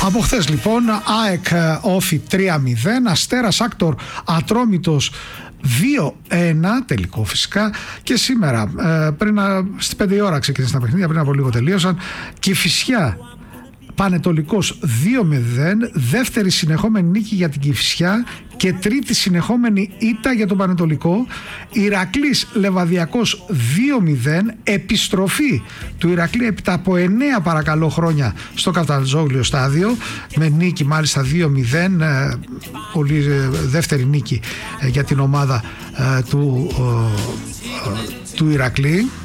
Από χθες λοιπόν, ΑΕΚ Όφι 3-0, Αστέρας Άκτορ Ατρόμητος 2-1, τελικό φυσικά. Και σήμερα, στις 5 η ώρα ξεκίνησαν τα παιχνίδια, πριν από λίγο τελείωσαν. Κηφισιά Πανετολικός 2-0, δεύτερη συνεχόμενη νίκη για την Κηφισιά και τρίτη συνεχόμενη ήττα για τον Πανετολικό. Ηρακλής Λεβαδιακός 2-0, επιστροφή του Ηρακλή έπειτα από 9 παρακαλώ χρόνια στο Καφτατζόγλιο στάδιο, με νίκη μάλιστα 2-0, πολύ δεύτερη νίκη για την ομάδα του Ηρακλή.